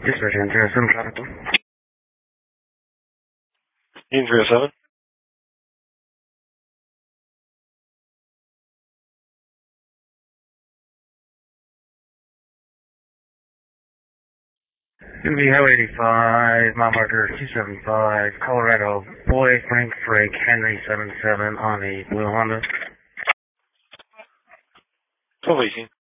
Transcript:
Dispatch, 07 traffic. Union 307. Gonna be Highway 85, mile marker 275, Colorado, boy Frank Henry 77 on a blue Honda. 1218.